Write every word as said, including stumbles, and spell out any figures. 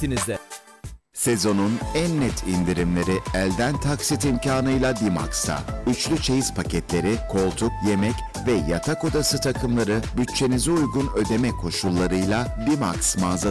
Denizde. Sezonun en net indirimleri elden taksit imkanıyla Dimax'ta. Üçlü çeyiz paketleri, koltuk, yemek ve yatak odası takımları bütçenize uygun ödeme koşullarıyla Dimax mağazasında.